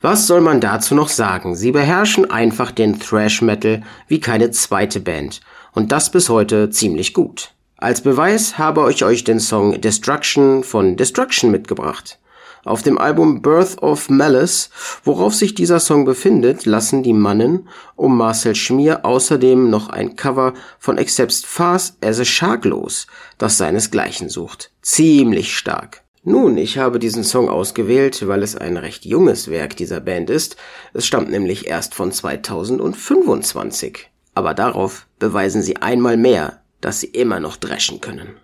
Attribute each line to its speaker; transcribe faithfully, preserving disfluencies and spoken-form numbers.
Speaker 1: Was soll man dazu noch sagen? Sie beherrschen einfach den Thrash Metal wie keine zweite Band. Und das bis heute ziemlich gut. Als Beweis habe ich euch den Song Destruction von Destruction mitgebracht. Auf dem Album Birth of Malice, worauf sich dieser Song befindet, lassen die Mannen um Marcel Schmier außerdem noch ein Cover von Accept's Fast as a Shark los, das seinesgleichen sucht. Ziemlich stark. Nun, ich habe diesen Song ausgewählt, weil es ein recht junges Werk dieser Band ist. Es stammt nämlich erst von zweitausendfünfundzwanzig. Aber darauf beweisen sie einmal mehr, dass sie immer noch dreschen können.